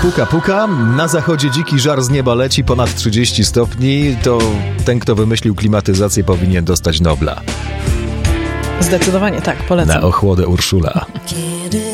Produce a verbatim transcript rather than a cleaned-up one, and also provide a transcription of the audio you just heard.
Puka, puka. Na zachodzie dziki żar z nieba leci, ponad trzydzieści stopni. To ten, kto wymyślił klimatyzację, powinien dostać Nobla. Zdecydowanie tak, polecam. Na ochłodę Urszula. Kiedy